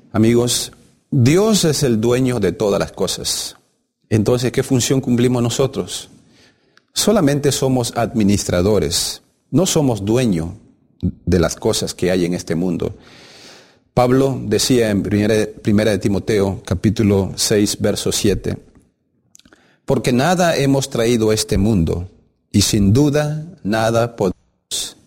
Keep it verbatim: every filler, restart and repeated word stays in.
Amigos, Dios es el dueño de todas las cosas. Entonces, ¿qué función cumplimos nosotros? Solamente somos administradores, no somos dueños de las cosas que hay en este mundo. Pablo decía en primera de Timoteo, capítulo seis, verso siete, porque nada hemos traído a este mundo, y sin duda nada podemos